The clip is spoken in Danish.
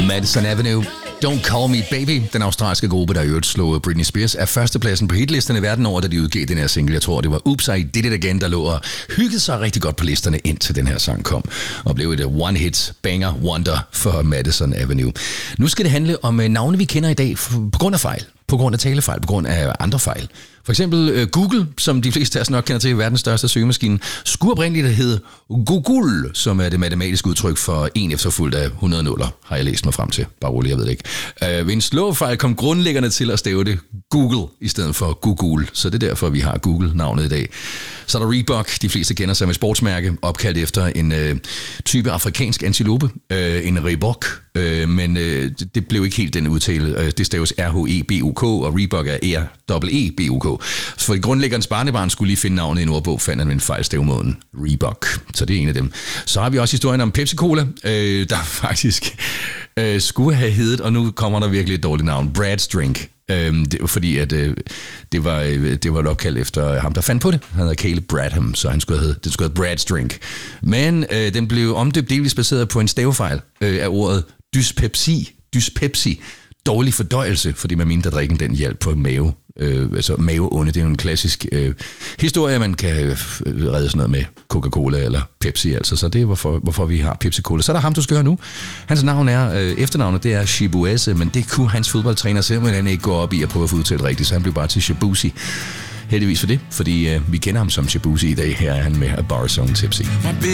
Madison Avenue. Don't Call Me Baby, den australske gruppe, der i øvrigt slog Britney Spears, er førstepladsen på hitlisterne i verden over, da de udgav den her single. Jeg tror, det var Oops, I Did It Again, der lå og hyggede sig rigtig godt på listerne, indtil den her sang kom, og blev et one-hit banger wonder for Madison Avenue. Nu skal det handle om navne, vi kender i dag på grund af fejl, på grund af talefejl, på grund af andre fejl. For eksempel Google, som de fleste af os nok kender til, verdens største søgemaskine, skulle oprindeligt hedde Google, som er det matematiske udtryk for 1 efterfulgt af 100 nuller, har jeg læst mig frem til. Bare roligt, jeg ved det ikke. Ved en slåfejl kom grundlæggerne til at stave det Google i stedet for Google, så det er derfor, vi har Google-navnet i dag. Så er der Reebok, de fleste kender sig med sportsmærke, opkaldt efter en type afrikansk antilope, en Reebok, men det blev ikke helt den udtale. Det staves R-H-E-B-U-K, og Reebok er R-E-E-B-U-k. Så for grundlæggerens barnebarn skulle lige finde navnet i en ordbog, fandt han en fejl stavemåden Reebok. Så det er en af dem. Så har vi også historien om Pepsi-Cola, der faktisk skulle have heddet, og nu kommer der virkelig et dårligt navn, Brad's Drink. Fordi at det var et opkald efter ham, der fandt på det. Han hedder Caleb Bradham, så den skulle hedde Brad's Drink. Men den blev omdøbt delvis baseret på en stavefejl af ordet dyspepsi. Dårlig fordøjelse, fordi man mente, at drikken den hjalp på mave. Altså maveonde, det er jo en klassisk historie, man kan redde sådan noget med Coca-Cola eller Pepsi, altså. Så det er hvorfor vi har Pepsi-Cola. Så er der ham, du skal høre nu. Hans navn er, efternavnet, det er Chibueze, men det kunne hans fodboldtræner simpelthen ikke gå op i at prøve at få udtalt rigtigt, så han blev bare til Shibusi. Heldigvis for det, fordi vi kender ham som Shibusi i dag. Her er han med A Bar Song Tipsy.